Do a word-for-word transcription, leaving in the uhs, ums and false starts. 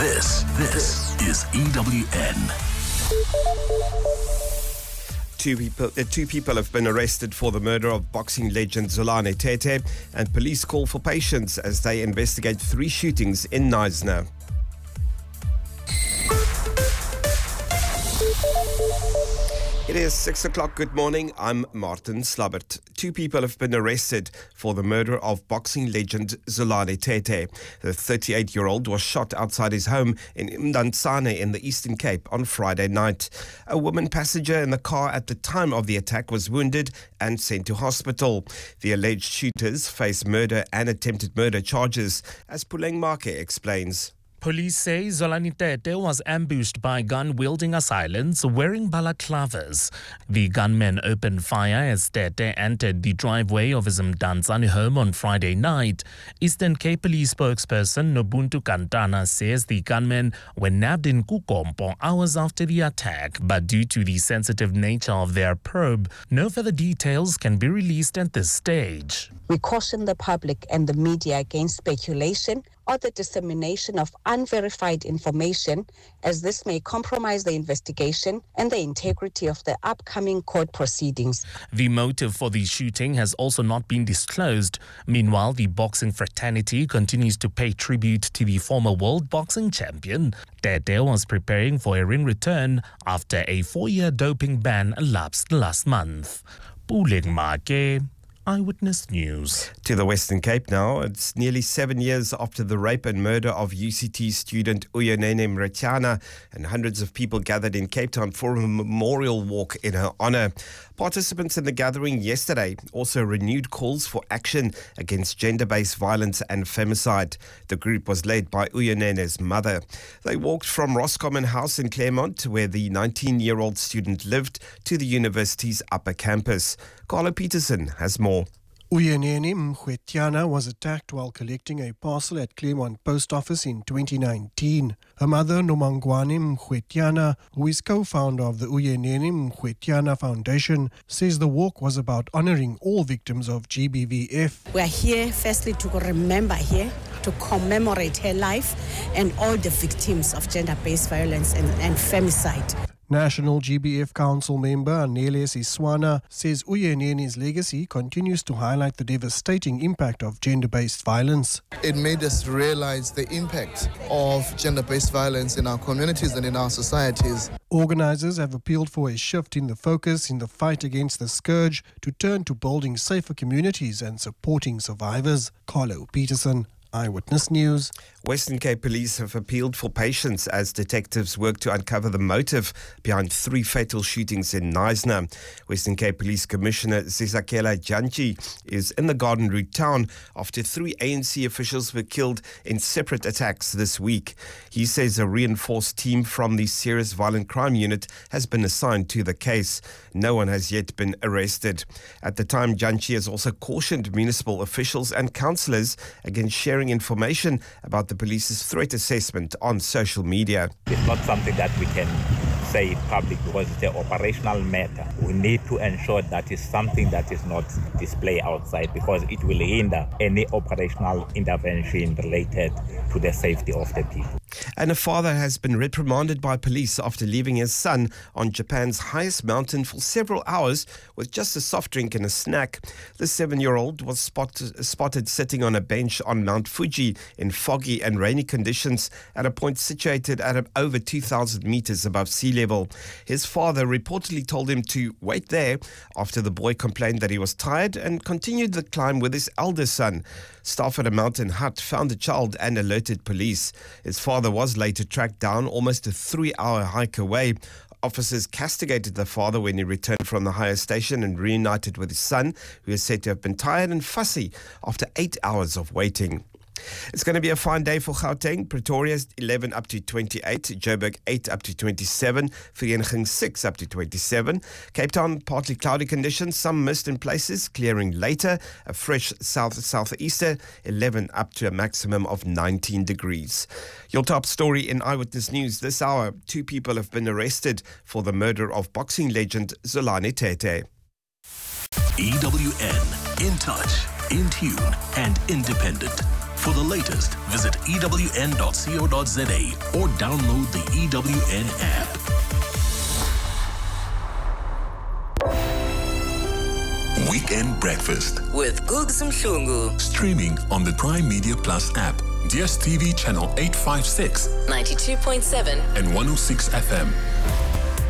This, this is E W N. Two people, uh, two people have been arrested for the murder of boxing legend Zolani Tete, and police call for patience as they investigate three shootings in Knysna. It is six o'clock. Good morning. I'm Martin Slabbert. Two people have been arrested for the murder of boxing legend Zolani Tete. The thirty-eight-year-old was shot outside his home in Mdantsane in the Eastern Cape on Friday night. A woman passenger in the car at the time of the attack was wounded and sent to hospital. The alleged shooters face murder and attempted murder charges, as Puleng Make explains. Police say Zolani Tete was ambushed by gun-wielding assailants wearing balaclavas. The gunmen opened fire as Tete entered the driveway of his Mdantsane home on Friday night. Eastern Cape Police spokesperson Nobuntu Kantana says the gunmen were nabbed in Kukompo hours after the attack, but due to the sensitive nature of their probe, no further details can be released at this stage. We caution the public and the media against speculation or the dissemination of unverified information, as this may compromise the investigation and the integrity of the upcoming court proceedings. The motive for the shooting has also not been disclosed. Meanwhile, the boxing fraternity continues to pay tribute to the former world boxing champion. Tete was preparing for a ring return after a four-year doping ban elapsed last month. Puleng Make, Eyewitness News. To the Western Cape now. It's nearly seven years after the rape and murder of U C T student Uyinene Mrwetyana, and hundreds of people gathered in Cape Town for a memorial walk in her honour. Participants in the gathering yesterday also renewed calls for action against gender-based violence and femicide. The group was led by Uyinene's mother. They walked from Roscommon House in Claremont, where the nineteen-year-old student lived, to the university's upper campus. Carlo Peterson has more. Uyinene Mrwetyana was attacked while collecting a parcel at Claremont Post Office in twenty nineteen. Her mother, Nomangwane Mrwetyana, who is co-founder of the Uyinene Mrwetyana Foundation, says the walk was about honouring all victims of G B V F. We are here firstly to remember here, to commemorate her life and all the victims of gender-based violence and, and femicide. National G B F Council member Anele Siswana says Uyinene's legacy continues to highlight the devastating impact of gender-based violence. It made us realize the impact of gender-based violence in our communities and in our societies. Organisers have appealed for a shift in the focus in the fight against the scourge to turn to building safer communities and supporting survivors. Carlo Peterson, Eyewitness News. Western Cape Police have appealed for patience as detectives work to uncover the motive behind three fatal shootings in Knysna. Western Cape Police Commissioner Zizakela Janchi is in the Garden Route town after three A N C officials were killed in separate attacks this week. He says a reinforced team from the Serious Violent Crime Unit has been assigned to the case. No one has yet been arrested. At the time, Janchi has also cautioned municipal officials and councillors against sharing information about the police's threat assessment on social media. It's not something that we can say public because it's an operational matter. We need to ensure that it's something that is not displayed outside because it will hinder any operational intervention related to the safety of the people. And a father has been reprimanded by police after leaving his son on Japan's highest mountain for several hours with just a soft drink and a snack. The seven-year-old was spot, spotted sitting on a bench on Mount Fuji in foggy and rainy conditions at a point situated at over two thousand meters above sea level. His father reportedly told him to wait there after the boy complained that he was tired and continued the climb with his elder son. Staff at a mountain hut found the child and alerted police. His father was later tracked down almost a three-hour hike away. Officers castigated the father when he returned from the higher station and reunited with his son, who is said to have been tired and fussy after eight hours of waiting. It's going to be a fine day for Gauteng. Pretoria's eleven up to twenty-eight, Joburg eight up to twenty-seven, Vereeniging six up to twenty-seven. Cape Town, partly cloudy conditions, some mist in places, clearing later. A fresh south-southeaster, eleven up to a maximum of nineteen degrees. Your top story in Eyewitness News this hour. Two people have been arrested for the murder of boxing legend Zolani Tete. E W N, in touch, in tune and independent. For the latest, visit E W N dot co dot za or download the E W N app. Weekend Breakfast with Gugs Mhlungu. Streaming on the Prime Media Plus app, D S T V channel eight fifty-six, ninety-two point seven and one oh six F M.